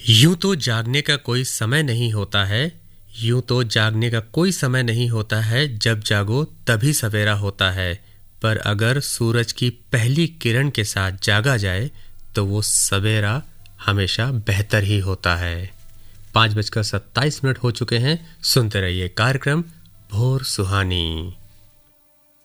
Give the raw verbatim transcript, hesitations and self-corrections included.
यूं तो जागने का कोई समय नहीं होता है यूं तो जागने का कोई समय नहीं होता है जब जागो तभी सवेरा होता है। पर अगर सूरज की पहली किरण के साथ जागा जाए तो वो सवेरा हमेशा बेहतर ही होता है। पाँच बजकर सत्ताईस मिनट हो चुके हैं। सुनते रहिए कार्यक्रम भोर सुहानी।